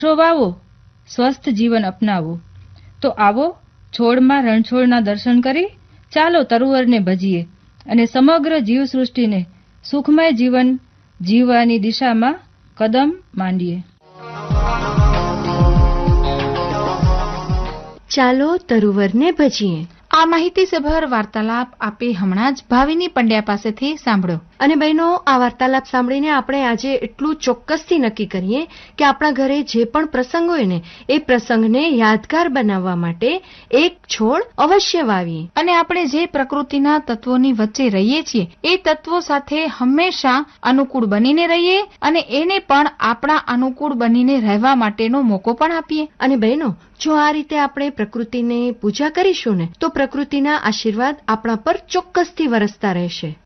વાવો, સ્વસ્થ જીવન અપનાવો. તો આવો છોડમાં રણછોડના દર્શન કરી ચાલો તરુવરને ભજીએ અને સમગ્ર જીવસૃષ્ટિને સુખમય જીવન જીવવાની દિશામાં કદમ માંડીએ. ચાલો તરુવરને ભજીએ. આ માહિતીસભર વાર્તાલાપ આપે હમણાં જ ભાવિની પંડ્યા પાસેથી સાંભળ્યો. અને બહેનો, આ વાર્તાલાપ સાંભળીને આપણે આજે એટલું ચોક્કસથી નક્કી કરીએ કે આપણા ઘરે જે પણ પ્રસંગ હોય ને એ પ્રસંગને યાદગાર બનાવવા માટે એક છોડ અવશ્ય વાવીએ. અને આપણે જે પ્રકૃતિના તત્વોની વચ્ચે રહીએ છીએ એ તત્વો સાથે હંમેશા અનુકૂળ બનીને રહીએ અને એને પણ આપણા અનુકૂળ બનીને રહેવા માટેનો મોકો પણ આપીએ. અને બહેનો, જો આ રીતે આપણે પ્રકૃતિને પૂજા કરીશું ને તો પ્રકૃતિના આશીર્વાદ આપણા પર ચોક્કસથી વરસતા રહેશે.